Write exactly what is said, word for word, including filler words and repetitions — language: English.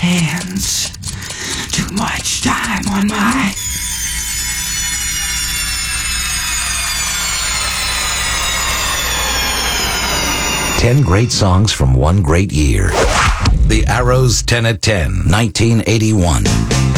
hands. Too much time on my... Ten great songs from one great year. The Arrows ten at ten, nineteen eighty-one.